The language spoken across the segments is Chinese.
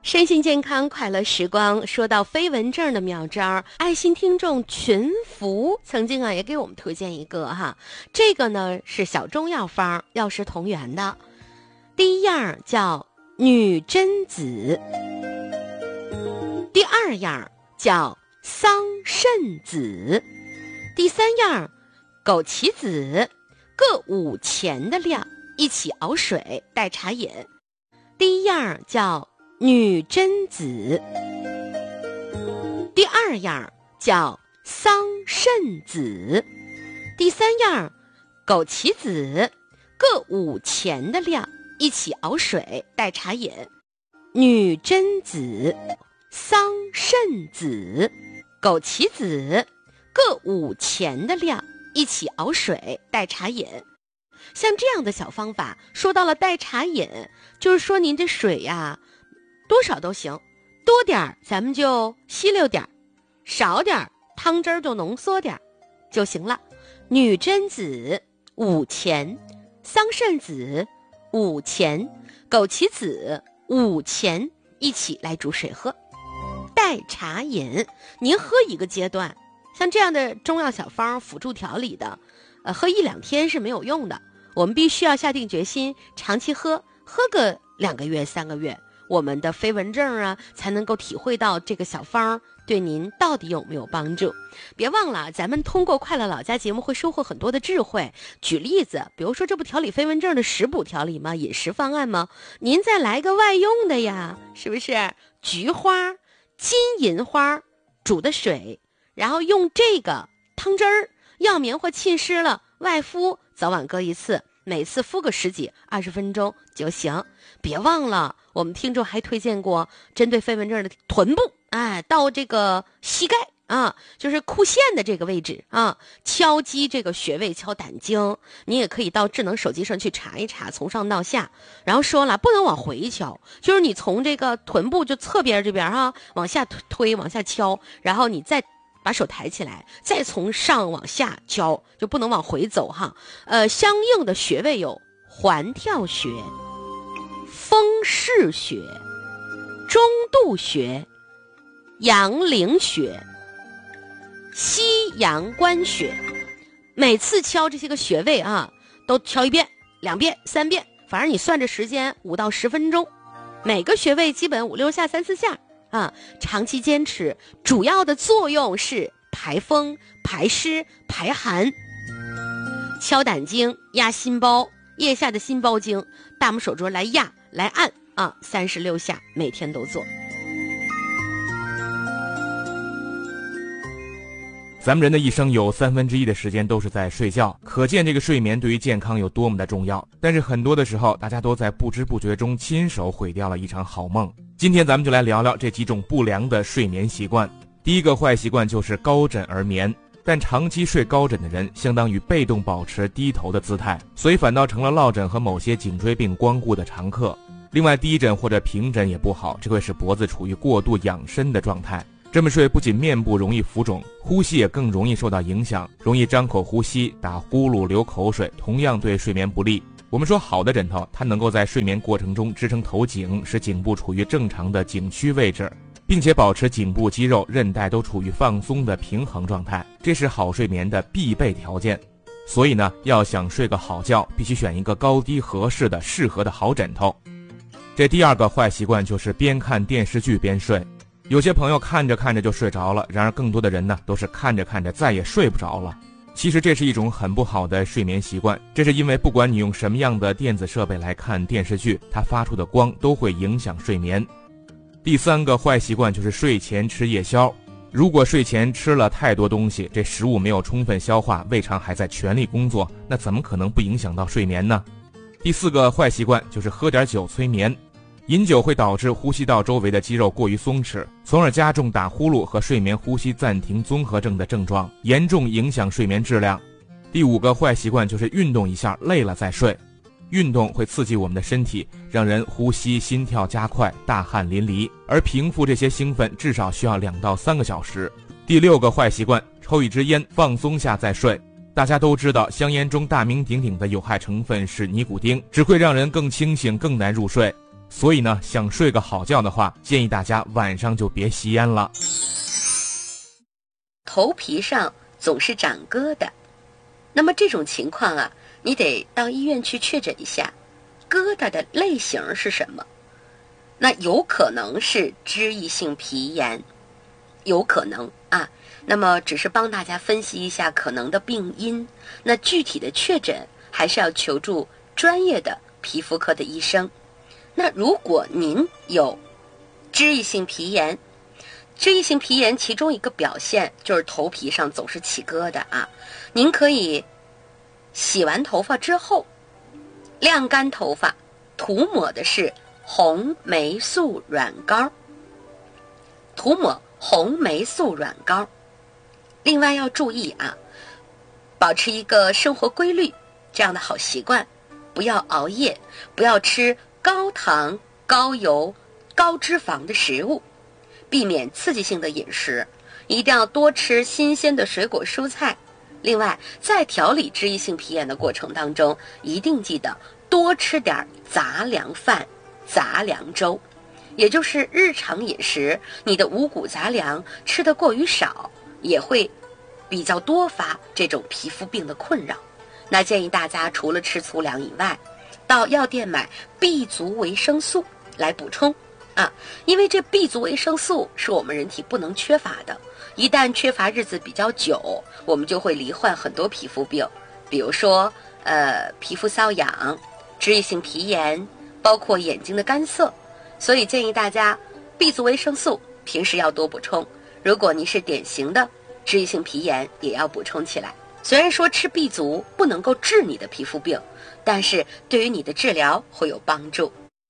身心健康快乐时光，说到飞蚊症的妙招，爱心听众群福曾经也给我们推荐一个这个呢是小中药方，药食同源的。第一样叫女贞子，第二样叫桑葚子，第三样枸杞子，各5钱的量，一起熬水代茶饮。第一样叫女贞子，第二样叫桑葚子，第三样枸杞子，各5钱的量，一起熬水代茶饮。女贞子、桑葚子、枸杞子，各5钱的量，一起熬水代茶饮。像这样的小方法，说到了代茶饮，就是说您这水多少都行，多点咱们就稀溜点，少点汤汁就浓缩点就行了。女贞子5钱，桑葚子5钱，枸杞子5钱，一起来煮水喝。代茶饮，您喝一个阶段，像这样的中药小方辅助调理的，喝1-2天是没有用的，我们必须要下定决心，长期喝个2个月、3个月，我们的飞蚊症才能够体会到这个小方对您到底有没有帮助。别忘了，咱们通过快乐老家节目会收获很多的智慧。举例子，比如说这不调理飞蚊症的食补调理吗？饮食方案吗？您再来个外用的呀，是不是？菊花、金银花煮的水，然后用这个汤汁儿，药棉花浸湿了，外敷，早晚各1次，每次敷个10几20分钟就行。别忘了，我们听众还推荐过针对飞蚊症的臀部，到这个膝盖就是裤线的这个位置敲击这个穴位，敲胆经。你也可以到智能手机上去查一查，从上到下，然后说了不能往回敲，就是你从这个臀部就侧边这边往下推，往下敲，然后你再把手抬起来，再从上往下敲，就不能往回走相应的穴位有环跳穴、风市穴、中度穴、阳陵穴、西阳关穴。每次敲这些个穴位都敲1遍、2遍、3遍，反正你算着时间5到10分钟，每个穴位基本5-6下、3-4下长期坚持，主要的作用是排风、排湿、排寒。敲胆经、压心包，腋下的心包经，大拇手镯来压来按36下，每天都做。 咱们人的一生有1/3的时间都是在睡觉，可见这个睡眠对于健康有多么的重要。但是很多的时候，大家都在不知不觉中亲手毁掉了一场好梦。今天咱们就来聊聊这几种不良的睡眠习惯。第一个坏习惯就是高枕而眠，但长期睡高枕的人相当于被动保持低头的姿态，所以反倒成了落枕和某些颈椎病光顾的常客。另外，低枕或者平枕也不好，这会使脖子处于过度仰身的状态。这么睡不仅面部容易浮肿，呼吸也更容易受到影响，容易张口呼吸、打呼噜、流口水，同样对睡眠不利。我们说好的枕头，它能够在睡眠过程中支撑头颈，使颈部处于正常的颈区位置，并且保持颈部肌肉、韧带都处于放松的平衡状态，这是好睡眠的必备条件。所以呢，要想睡个好觉，必须选一个高低合适的、适合的好枕头。这第二个坏习惯就是边看电视剧边睡。有些朋友看着看着就睡着了，然而更多的人呢，都是看着看着再也睡不着了。其实这是一种很不好的睡眠习惯，这是因为不管你用什么样的电子设备来看电视剧，它发出的光都会影响睡眠。第三个坏习惯就是睡前吃夜宵。如果睡前吃了太多东西，这食物没有充分消化，胃肠还在全力工作，那怎么可能不影响到睡眠呢？第四个坏习惯就是喝点酒催眠。饮酒会导致呼吸道周围的肌肉过于松弛，从而加重打呼噜和睡眠呼吸暂停综合症的症状，严重影响睡眠质量。第五个坏习惯就是运动一下，累了再睡。运动会刺激我们的身体，让人呼吸心跳加快，大汗淋漓，而平复这些兴奋至少需要2到3个小时。第六个坏习惯，抽一支烟，放松下再睡。大家都知道，香烟中大名鼎鼎的有害成分是尼古丁，只会让人更清醒，更难入睡。 所以呢，想睡个好觉的话，建议大家晚上就别吸烟了。 头皮上总是长疙瘩，那么这种情况啊，你得到医院去确诊一下，疙瘩的类型是什么？那有可能是脂溢性皮炎，有可能啊。那么只是帮大家分析一下可能的病因，那具体的确诊还是要求助专业的皮肤科的医生。那如果您有脂溢性皮炎，脂溢性皮炎其中一个表现就是头皮上总是起疙瘩啊。您可以洗完头发之后，晾干头发，涂抹的是红霉素软膏，涂抹红霉素软膏。另外要注意啊，保持一个生活规律这样的好习惯，不要熬夜，不要吃高糖、高油、高脂肪的食物，避免刺激性的饮食，一定要多吃新鲜的水果蔬菜。另外，在调理脂溢性皮炎的过程当中，一定记得多吃点杂粮饭、杂粮粥，也就是日常饮食，你的五谷杂粮吃得过于少，也会比较多发这种皮肤病的困扰。那建议大家除了吃粗粮以外，到药店买 B 族维生素来补充啊，因为这 B 族维生素是我们人体不能缺乏的，一旦缺乏日子比较久，我们就会罹患很多皮肤病，比如说皮肤瘙痒、脂溢性皮炎，包括眼睛的干涩。所以建议大家 B 族维生素平时要多补充，如果你是典型的脂溢性皮炎，也要补充起来。虽然说吃 B 族不能够治你的皮肤病，但是对于你的治疗会有帮助。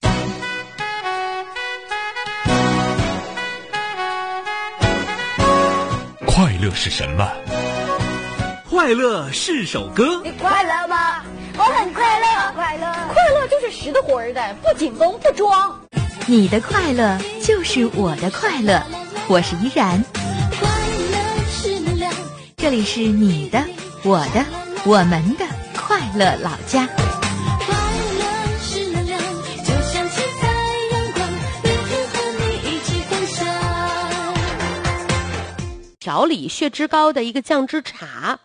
快乐是什么？快乐是首歌。 你快乐吗？我很快乐，快乐。快乐就是实的活儿的，不紧绷不装。 你的快乐就是我的快乐，我是依然。 快乐是能量， 这里是你的、我的、我们的快乐老家。 快乐是能量，就像七彩阳光，每天和你一起分享。 调理血脂高的一个酱汁茶，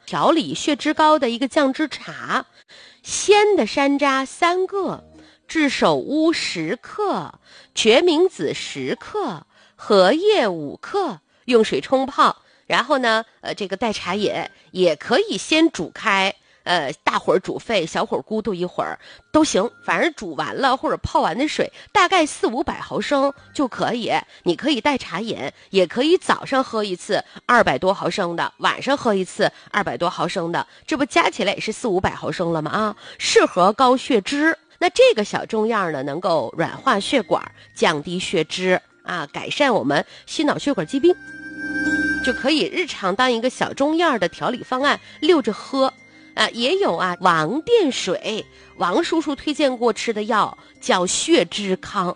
鲜的山楂3个，炙首乌10克，决明子10克，荷叶5克，用水冲泡。然后呢，这个代茶饮也可以先煮开，大火煮沸，小火咕嘟一会儿都行，反正煮完了或者泡完的水大概400-500毫升就可以。你可以代茶饮，也可以早上喝一次200多毫升的，晚上喝一次200多毫升的，这不加起来也是400-500毫升了吗？啊，适合高血脂。那这个小中药呢，能够软化血管，降低血脂啊，改善我们心脑血管疾病，就可以日常当一个小中药的调理方案溜着喝。也有啊，王电水，王叔叔推荐过吃的药叫血脂康，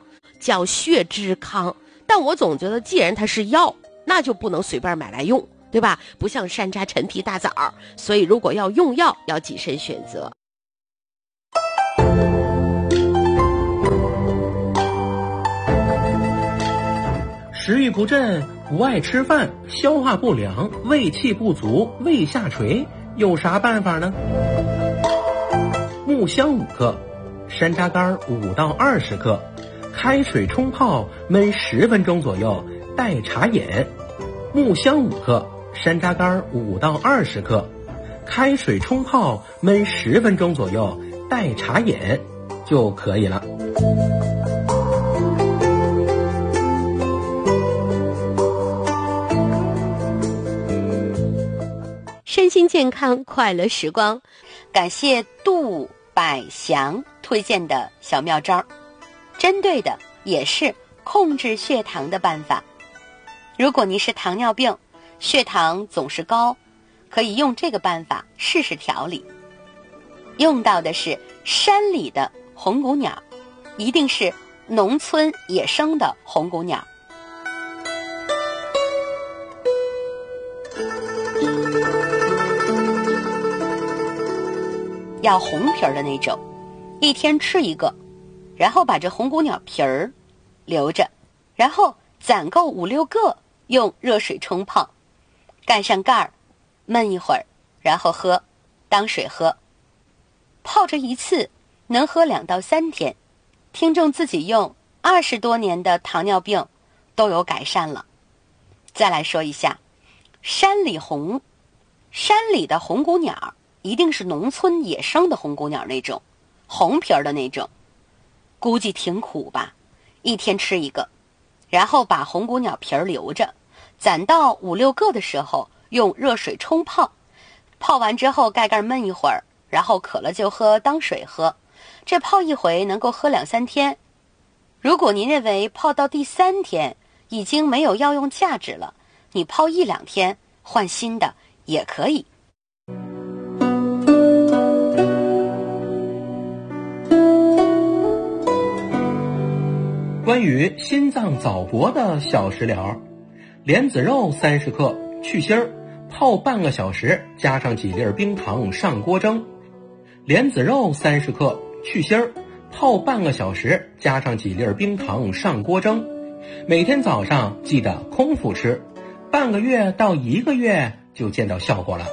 但我总觉得既然它是药，那就不能随便买来用，对吧？不像山楂、陈皮、大枣，所以如果要用药要谨慎选择。 食欲不振，不爱吃饭，消化不良，胃气不足，胃下垂，有啥办法呢？木香5克，山楂干5到20克，开水冲泡焖10分钟左右，代茶饮。木香5克，山楂干5到20克，开水冲泡焖10分钟左右，代茶饮就可以了。 身心健康，快乐时光。感谢杜百祥推荐的小妙招，针对的也是控制血糖的办法。如果你是糖尿病，血糖总是高，可以用这个办法试试调理。用到的是山里的红骨鸟，一定是农村野生的红骨鸟。要红皮儿的那种，一天吃1个， 然后把这红谷鸟皮儿留着，然后攒够5、6个，用热水冲泡，盖上盖儿，焖一会儿，然后喝，当水喝。泡着一次能喝2到3天，听众自己用20多年的糖尿病都有改善了。再来说一下山里红，山里的红谷鸟一定是农村野生的红谷鸟那种，红皮儿的那种，估计挺苦吧，1天吃1个，然后把红谷鸟皮儿留着，攒到5、6个的时候用热水冲泡，泡完之后盖盖焖一会儿，然后渴了就喝，当水喝。这泡一回能够喝2、3天。如果您认为泡到第3天已经没有药用价值了，你泡1、2天换新的也可以。 关于心脏早搏的小食疗：莲子肉30克，去芯儿，泡半个小时，加上几粒冰糖上锅蒸。莲子肉30克，去芯儿，泡半个小时，加上几粒冰糖上锅蒸。每天早上记得空腹吃，半个月到1个月就见到效果了。